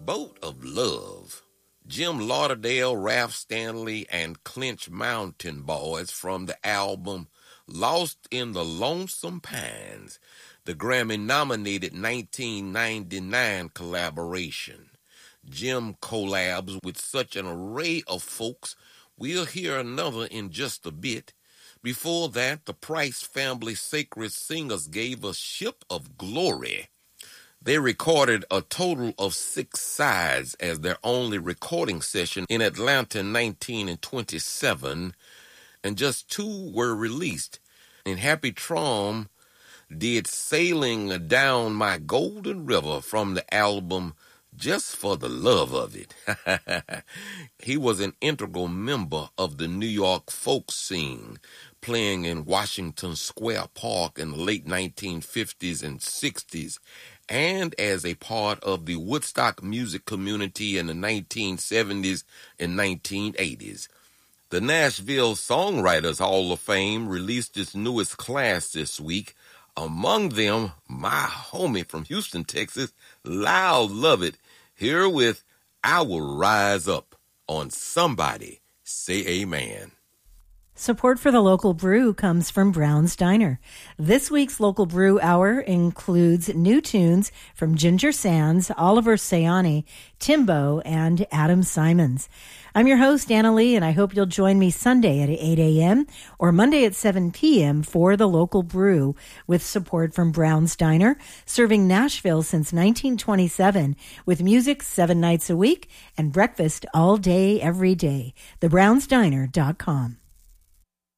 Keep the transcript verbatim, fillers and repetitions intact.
Boat of Love. Jim Lauderdale, Ralph Stanley, and Clinch Mountain Boys from the album Lost in the Lonesome Pines, the Grammy-nominated nineteen ninety-nine collaboration. Jim collabs with such an array of folks. We'll hear another in just a bit. Before that, the Price Family Sacred Singers gave us Ship of Glory. They recorded a total of six sides as their only recording session in Atlanta in nineteen twenty-seven, and just two were released. And Happy Traum did Sailing Down My Golden River from the album Just for the Love of It. He was an integral member of the New York folk scene, playing in Washington Square Park in the late nineteen fifties and sixties, and as a part of the Woodstock music community in the nineteen seventies and nineteen eighties. The Nashville Songwriters Hall of Fame released its newest class this week. Among them, my homie from Houston, Texas, Loud Lovett, here with I Will Rise Up on Somebody Say Amen. Support for the local brew comes from Brown's Diner. This week's local brew hour includes new tunes from Ginger Sands, Oliver Sayani, Timbo, and Adam Simons. I'm your host, Anna Lee, and I hope you'll join me Sunday at eight a.m. or Monday at seven p.m. for the local brew with support from Brown's Diner, serving Nashville since nineteen twenty-seven with music seven nights a week and breakfast all day, every day. the browns diner dot com.